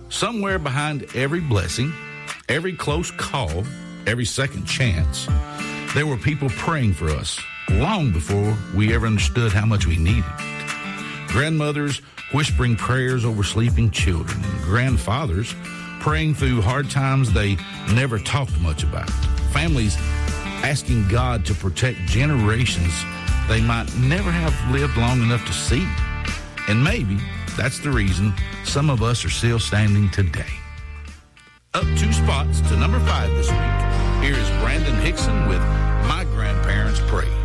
Somewhere behind every blessing, every close call, every second chance, there were people praying for us long before we ever understood how much we needed. Grandmothers whispering prayers over sleeping children, and grandfathers praying through hard times they never talked much about. Families asking God to protect generations they might never have lived long enough to see. And maybe that's the reason some of us are still standing today. Up 2 spots to number 5 this week. Here is Brandon Hickson with My Grandparents Prayed.